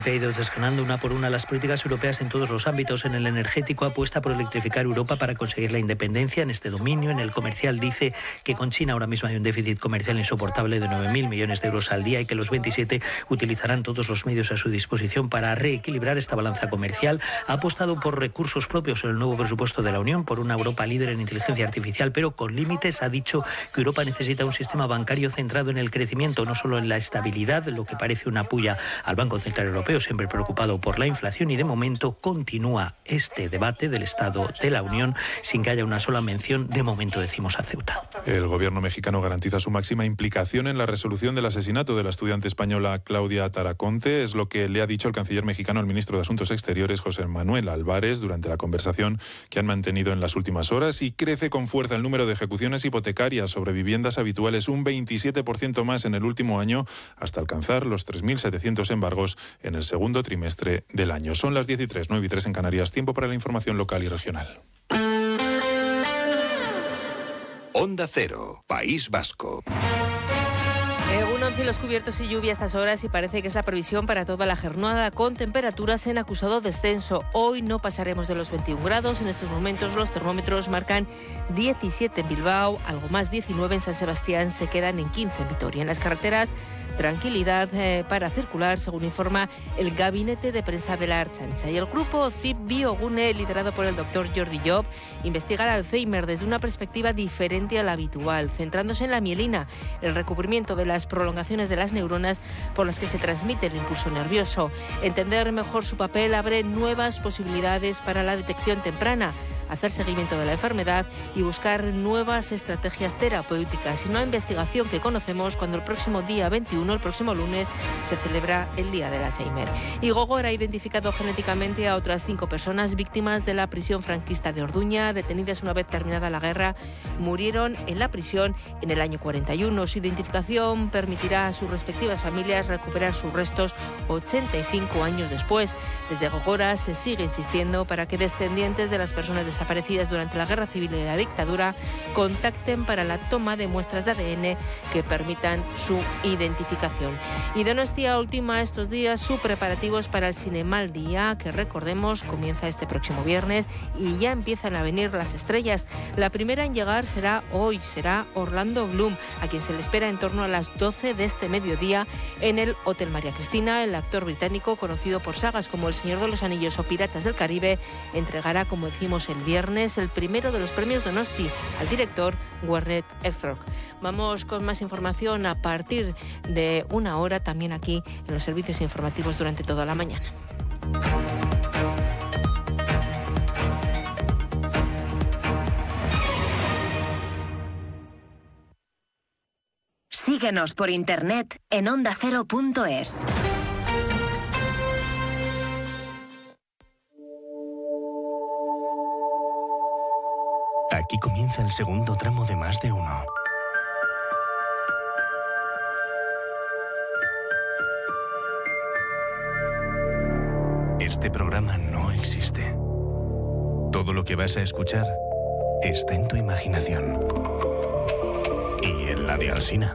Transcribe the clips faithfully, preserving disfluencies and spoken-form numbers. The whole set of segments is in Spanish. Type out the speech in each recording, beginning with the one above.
Ha ido desgranando una por una las políticas europeas en todos los ámbitos. En el energético apuesta por electrificar Europa para conseguir la independencia en este dominio. En el comercial dice que con China ahora mismo hay un déficit comercial insoportable de nueve mil millones de euros al día y que los veintisiete utilizarán todos los medios a su disposición para reequilibrar esta balanza comercial. Ha apostado por recursos propios en el nuevo presupuesto de la Unión, por una Europa líder en inteligencia artificial, pero con límites. Ha dicho que Europa necesita un sistema bancario centrado en el crecimiento, no solo en la estabilidad, lo que parece una pulla al Banco Central Europeo, siempre preocupado por la inflación, y de momento continúa este debate del Estado de la Unión sin que haya una sola mención, de momento decimos, a Ceuta. El gobierno mexicano garantiza su máxima implicación en la resolución del asesinato de la estudiante española Claudia Taraconte. Es lo que le ha dicho el canciller mexicano al ministro de Asuntos Exteriores, José Manuel Álvarez, durante la conversación que han mantenido en las últimas horas. Y crece con fuerza el número de ejecuciones hipotecarias sobre viviendas habituales, un veintisiete por ciento más en el último año, hasta alcanzar los tres mil setecientos embargos en el segundo trimestre del año. Son las diez y tres, nueve y tres en Canarias. Tiempo para la información local y regional. Onda Cero, País Vasco. Egunon, cielos cubiertos y lluvia a estas horas, y parece que es la previsión para toda la jornada, con temperaturas en acusado descenso. Hoy no pasaremos de los veintiún grados. En estos momentos los termómetros marcan diecisiete en Bilbao, algo más diecinueve en San Sebastián, se quedan en quince en Vitoria. En las carreteras, tranquilidad eh, para circular, según informa el Gabinete de Prensa de la Ertzaintza. Y el grupo C I P Biogune, liderado por el doctor Jordi Job, investiga el Alzheimer desde una perspectiva diferente a la habitual, centrándose en la mielina, el recubrimiento de las prolongaciones de las neuronas por las que se transmite el impulso nervioso. Entender mejor su papel abre nuevas posibilidades para la detección temprana, hacer seguimiento de la enfermedad y buscar nuevas estrategias terapéuticas, y una investigación que conocemos cuando el próximo día veintiuno, el próximo lunes, se celebra el Día del Alzheimer. Y Gogor ha identificado genéticamente a otras cinco personas víctimas de la prisión franquista de Orduña, detenidas una vez terminada la guerra. Murieron en la prisión en el año cuarenta y uno. Su identificación permitirá a sus respectivas familias recuperar sus restos ochenta y cinco años después. Desde Gogora se sigue insistiendo para que descendientes de las personas desaparecidas durante la Guerra Civil y la dictadura contacten para la toma de muestras de A D N que permitan su identificación. Y Donostia ultima estos días sus preparativos para el Cinemal Día, que recordemos comienza este próximo viernes, y ya empiezan a venir las estrellas. La primera en llegar será hoy, será Orlando Bloom, a quien se le espera en torno a las doce de este mediodía en el Hotel María Cristina. El actor británico, conocido por sagas como El Señor de los Anillos o Piratas del Caribe, entregará, como decimos, el viernes el primero de los premios Donosti al director Werner Herzog. Vamos con más información a partir de una hora, también aquí en los servicios informativos durante toda la mañana. Síguenos por internet en onda cero punto es. Aquí comienza el segundo tramo de Más de Uno. Este programa no existe. Todo lo que vas a escuchar está en tu imaginación. Y en la de Alsina.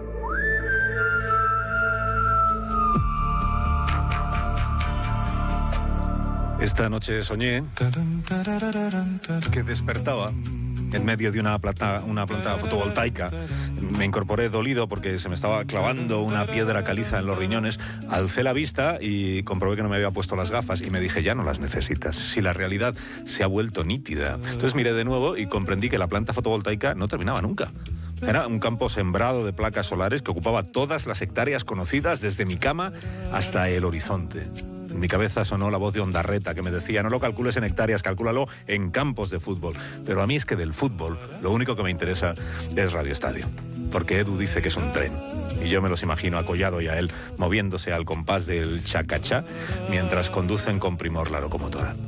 Esta noche soñé que despertaba en medio de una planta, una planta fotovoltaica. Me incorporé dolido porque se me estaba clavando una piedra caliza en los riñones. Alcé la vista y comprobé que no me había puesto las gafas y me dije, ya no las necesitas, si la realidad se ha vuelto nítida. Entonces miré de nuevo y comprendí que la planta fotovoltaica no terminaba nunca. Era un campo sembrado de placas solares que ocupaba todas las hectáreas conocidas desde mi cama hasta el horizonte. En mi cabeza sonó la voz de Ondarreta que me decía, no lo calcules en hectáreas, calcúlalo en campos de fútbol. Pero a mí es que del fútbol lo único que me interesa es Radio Estadio. Porque Edu dice que es un tren. Y yo me los imagino a Collado y a él moviéndose al compás del chacachá mientras conducen con primor la locomotora.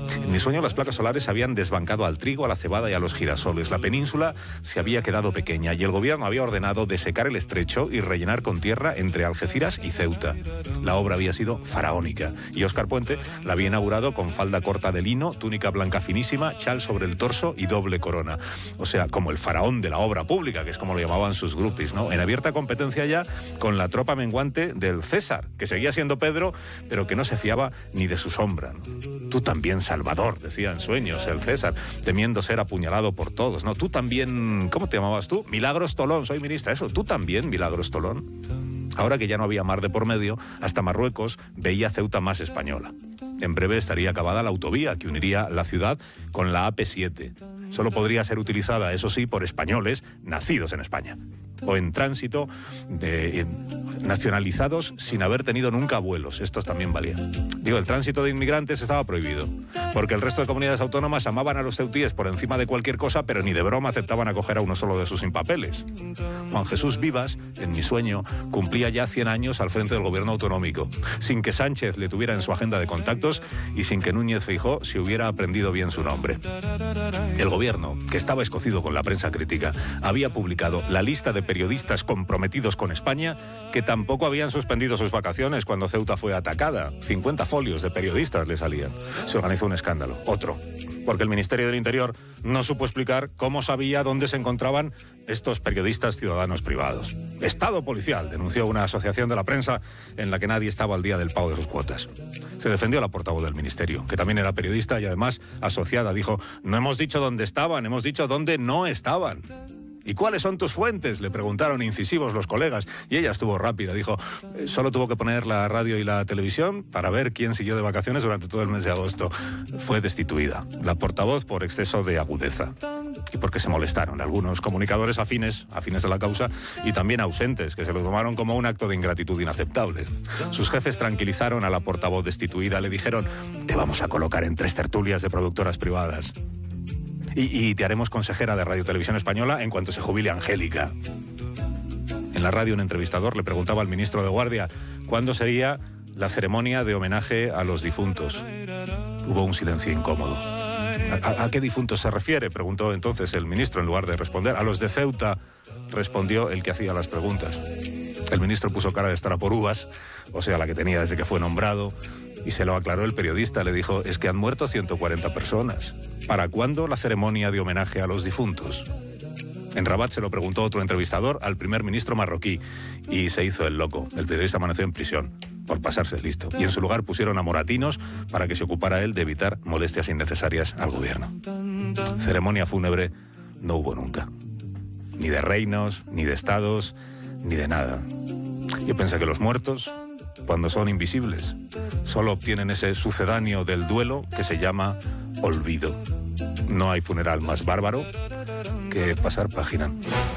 En mi sueño las placas solares se habían desbancado al trigo, a la cebada y a los girasoles. La península se había quedado pequeña y el gobierno había ordenado desecar el estrecho y rellenar con tierra entre Algeciras y Ceuta. La obra había sido faraónica y Óscar Puente la había inaugurado con falda corta de lino, túnica blanca finísima, chal sobre el torso y doble corona. O sea, como el faraón de la obra pública, que es como lo llamaban sus grupis, ¿no? En abierta competencia ya con la tropa menguante del César, que seguía siendo Pedro, pero que no se fiaba ni de su sombra, ¿no? Tú también, Salvador, decía en sueños el César, temiendo ser apuñalado por todos, ¿no? Tú también, ¿cómo te llamabas tú? Milagros Tolón, soy ministra, eso. Tú también, Milagros Tolón. Ahora que ya no había mar de por medio, hasta Marruecos veía Ceuta más española. En breve estaría acabada la autovía que uniría la ciudad con la A P siete. Solo podría ser utilizada, eso sí, por españoles nacidos en España o en tránsito, de, eh, nacionalizados sin haber tenido nunca vuelos. Estos también valían. Digo, el tránsito de inmigrantes estaba prohibido, porque el resto de comunidades autónomas amaban a los ceutíes por encima de cualquier cosa, pero ni de broma aceptaban acoger a uno solo de sus impapeles. Juan Jesús Vivas, en mi sueño, cumplía ya cien años al frente del gobierno autonómico, sin que Sánchez le tuviera en su agenda de contactos y sin que Núñez Feijóo se hubiera aprendido bien su nombre. El gobierno, que estaba escocido con la prensa crítica, había publicado la lista de periodistas comprometidos con España, que tampoco habían suspendido sus vacaciones cuando Ceuta fue atacada. cincuenta folios de periodistas le salían. Se organizó un escándalo, otro, porque el Ministerio del Interior no supo explicar cómo sabía dónde se encontraban estos periodistas ciudadanos privados. Estado policial, denunció una asociación de la prensa en la que nadie estaba al día del pago de sus cuotas. Se defendió la portavoz del Ministerio, que también era periodista y además asociada. Dijo, no hemos dicho dónde estaban, hemos dicho dónde no estaban. ¿Y cuáles son tus fuentes?, le preguntaron incisivos los colegas. Y ella estuvo rápida, dijo, solo tuvo que poner la radio y la televisión para ver quién siguió de vacaciones durante todo el mes de agosto. Fue destituida, la portavoz, por exceso de agudeza. Y porque se molestaron algunos comunicadores afines, afines a la causa, y también ausentes, que se lo tomaron como un acto de ingratitud inaceptable. Sus jefes tranquilizaron a la portavoz destituida, le dijeron, te vamos a colocar en tres tertulias de productoras privadas. Y, y te haremos consejera de Radio Televisión Española en cuanto se jubile Angélica. En la radio un entrevistador le preguntaba al ministro de Guardia cuándo sería la ceremonia de homenaje a los difuntos. Hubo un silencio incómodo. ¿A, a qué difuntos se refiere?, preguntó entonces el ministro en lugar de responder. A los de Ceuta, respondió el que hacía las preguntas. El ministro puso cara de estar a por uvas, o sea, la que tenía desde que fue nombrado, y se lo aclaró el periodista. Le dijo, es que han muerto ciento cuarenta personas. ¿Para cuándo la ceremonia de homenaje a los difuntos? En Rabat se lo preguntó otro entrevistador al primer ministro marroquí y se hizo el loco. El periodista amaneció en prisión por pasarse listo. Y en su lugar pusieron a moratinos para que se ocupara él de evitar molestias innecesarias al gobierno. Ceremonia fúnebre no hubo nunca. Ni de reinos, ni de estados, ni de nada. Yo pensé que los muertos, cuando son invisibles, solo obtienen ese sucedáneo del duelo que se llama olvido. No hay funeral más bárbaro que pasar página.